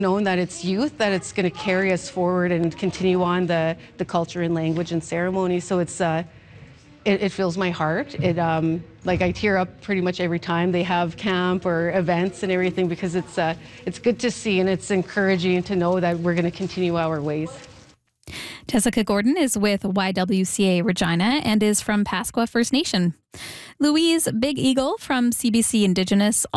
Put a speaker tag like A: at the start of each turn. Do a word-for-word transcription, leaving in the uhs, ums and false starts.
A: Knowing that it's youth, that it's going to carry us forward and continue on the, the culture and language and ceremony. So it's uh, it, it fills my heart. It um, like I tear up pretty much every time they have camp or events and everything, because it's uh, it's good to see, and it's encouraging to know that we're going to continue our ways.
B: Jessica Gordon is with Y W C A Regina and is from Pasqua First Nation. Louise Big Eagle from C B C Indigenous